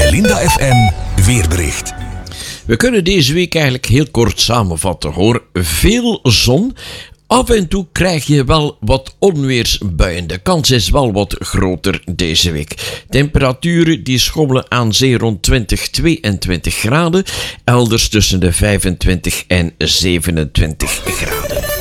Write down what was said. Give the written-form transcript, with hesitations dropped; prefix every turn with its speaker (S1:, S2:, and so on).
S1: Linda FM weerbericht.
S2: We kunnen deze week eigenlijk heel kort samenvatten hoor. Veel zon. Af en toe krijg je wel wat onweersbuien. De kans is wel wat groter deze week. Temperaturen die schommelen aan zee rond 22 graden. Elders tussen de 25 en 27 graden.